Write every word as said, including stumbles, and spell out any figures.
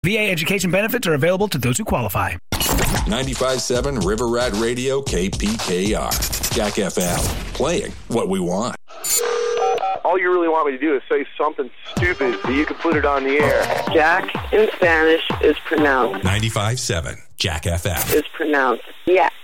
V A education benefits are available to those who qualify. ninety-five point seven River Rat Radio, K P K R. Jack F M, playing what we want. All you really want me to do is say something stupid so you can put it on the air. Jack in Spanish is pronounced. ninety-five point seven Jack F M. Is pronounced. Yeah.